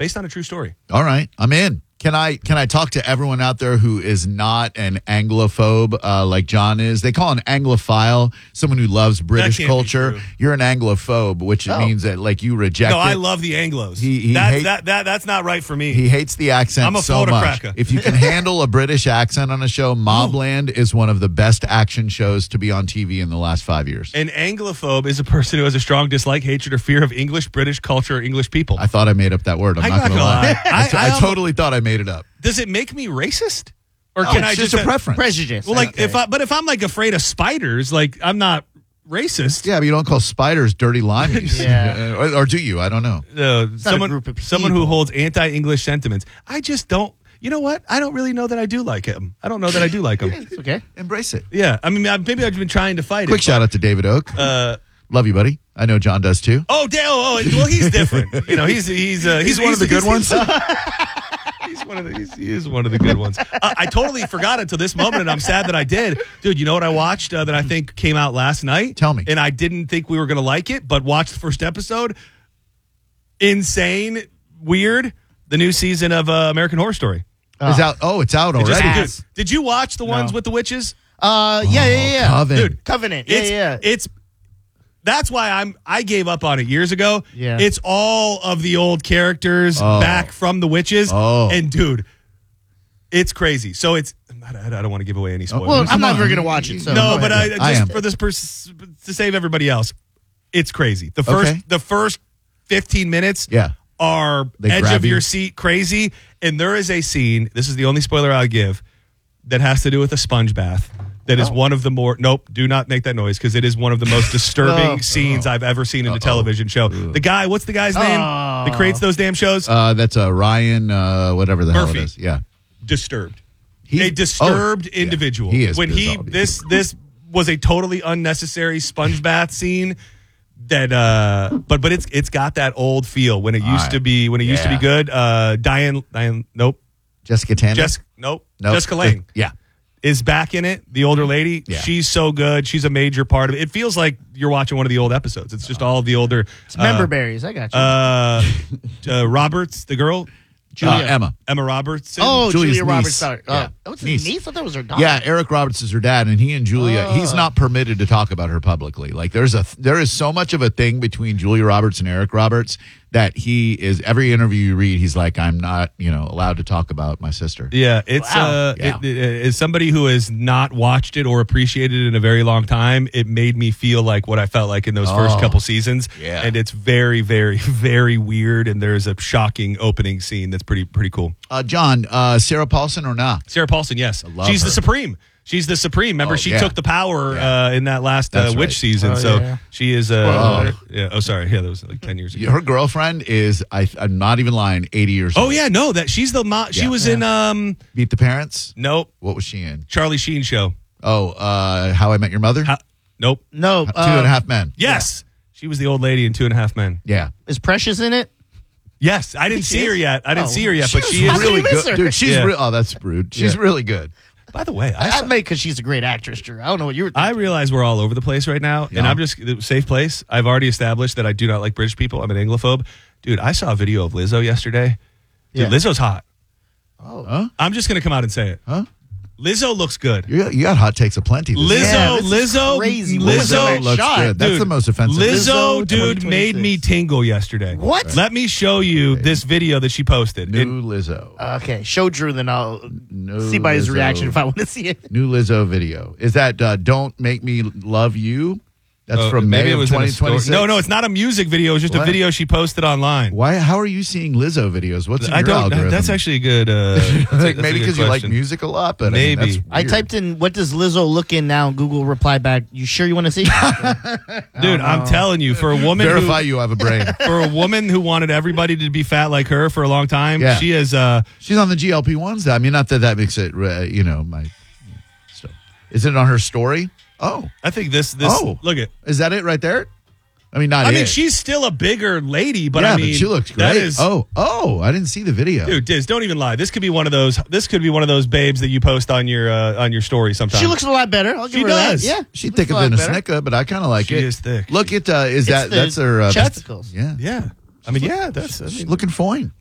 based on a true story. All right, I'm in. Can I talk to everyone out there who is not an Anglophobe like John is? They call an Anglophile someone who loves British can't be culture. true. You're an Anglophobe, which means that like you reject No, it. I love the Anglos. That's not right for me. He hates the accent I'm a so Florida much. cracker. If you can handle a British accent on a show, Mobland is one of the best action shows to be on TV in the last 5 years. An Anglophobe is a person who has a strong dislike, hatred, or fear of English, British culture, or English people. I thought I made up that word. I'm not going to lie. I totally thought I made it up. Does it make me racist? Or No, can it's I just a preference. Prejudice. Well, like Okay. if I'm like afraid of spiders, like I'm not racist. Yeah, but you don't call spiders dirty limeys. Yeah. Or do you? I don't know. Someone group of someone who people. holds anti-English sentiments. I just don't. You know what? I don't really know that I do like him. I don't know that I do like him. It's okay. Embrace it. Yeah, I mean, maybe I've been trying to fight Quick it. shout out to David Oak. Love you, buddy. I know John does too. Oh, well, he's different. You know, he's one of the good ones. He is one of the good ones. I totally forgot until this moment, and I'm sad that I did. Dude, you know what I watched that I think came out last night? Tell me. And I didn't think we were going to like it, but watched the first episode. Insane, weird. The new season of American Horror Story. Is out. Oh, it's out It just- already. dude, did you watch the ones with the witches? Yeah. Coven. Dude, Covenant. It's that's why I gave up on it years ago. Yeah. It's all of the old characters back from the witches. Oh. And dude, it's crazy. So it's I don't want to give away any spoilers. Well, I'm Come never on. going to watch it. So no, but I am. just for this person to save everybody else, it's crazy. The first 15 minutes are They edge grab of you. your seat crazy. And there is a scene, this is the only spoiler I'll give, that has to do with a sponge bath. That is one of the more, nope, do not make that noise because it is one of the most disturbing scenes I've ever seen in a television show. The guy, what's the guy's name that creates those damn shows? That's Ryan, whatever the hell Murphy. it is. Yeah. Disturbed. He- A disturbed oh, yeah. individual. He is when bizarre. this was a totally unnecessary sponge bath scene that but it's got that old feel when it used to be good. Diane nope. Jessica Tanner. Nope. Nope. Jessica Lange Yeah. is back in it. The older lady. Yeah. She's so good. She's a major part of it. It feels like you're watching one of the old episodes. It's just all of the older It's member berries. I got you. Roberts, the girl. Emma. Emma Robertson. Oh, Julia's Julia Roberts. niece. Yeah. What's his niece? I thought it was her daughter. Yeah, Eric Roberts is her dad, and he and Julia, he's not permitted to talk about her publicly. Like there is so much of a thing between Julia Roberts and Eric Roberts that he is, every interview you read, he's like, I'm not, allowed to talk about my sister. Yeah, it's Wow. Yeah. As somebody who has not watched it or appreciated it in a very long time, it made me feel like what I felt like in those first couple seasons. Yeah. And it's very, very, very weird. And there's a shocking opening scene that's pretty cool. John, Sarah Paulson or not? Sarah Paulson, yes, love she's her. the Supreme. She's the Supreme. Remember, Oh, she yeah. took the power in that last That's Witch right. season. Oh, so yeah. she is. Well, yeah. Oh, sorry. Yeah, that was like 10 years ago. Her girlfriend is, I'm not even lying, 80 years old. Oh yeah, no, that she's the she Yeah. was in Beat the Parents? nope, What was she in? Charlie Sheen show. Oh, How I Met Your Mother? Nope. No. 2.5 Men. Yes, she was the old lady in 2.5 Men. Yeah. Is Precious in it? Yes, I didn't She see her is? yet. I didn't Oh. see her yet, She but was she is How Really did you miss good. her? Dude, she's Yeah. oh, that's rude. She's Yeah. really good. By the way, I made because she's a great actress, Drew. I don't know what you were thinking. I realize we're all over the place right now, and Yeah. I'm just safe place. I've already established that I do not like British people. I'm an Anglophobe. Dude, I saw a video of Lizzo yesterday. Dude, Yeah. Lizzo's hot. Oh. Huh? I'm just going to come out and say it. Huh? Lizzo looks good. You got hot takes aplenty. this Lizzo, Yeah, this is Lizzo, crazy. What was Lizzo, that looks shot? good. That's Dude, the most offensive. Lizzo, Lizzo dude, 2026. made me tingle yesterday. What? Let me show you this video that she posted. New Lizzo. Okay, show Drew, then I'll No see by his Lizzo. reaction if I want to see it. New Lizzo video. Is that Don't Make Me Love You? That's from maybe May it of was in a story. 2026? No, it's not a music video. It's just a What? video she posted online. Why? How are you seeing Lizzo videos? What's in I your don't. algorithm? That's actually a good. Maybe because you like music a lot, but Maybe. I mean, that's I weird. typed in, what does Lizzo look in now? And Google replied back, you sure you want to see? Dude, I'm telling you, for a woman Verify you have a brain. for a woman who wanted everybody to be fat like her for a long time, Yeah. she is. She's on the GLP-1s. I mean, not that makes it, my stuff. Is it on her story? Oh, I think this. Oh. Look at. is that it right there? I mean, not I it. mean, she's still a bigger lady, but yeah, I mean, but she looks great. That is, oh, I didn't see the video. dude, Diz, don't even lie. This could be one of those. This could be one of those babes that you post on your story sometime. She looks a lot better. I'll give She her does. that. Yeah. She's looks thicker lot than a better. Snicker, but I kind of like She it. is thick. Look at It's the that's her chesticles. yeah, Yeah. I mean, yeah. That's. I mean, looking fine.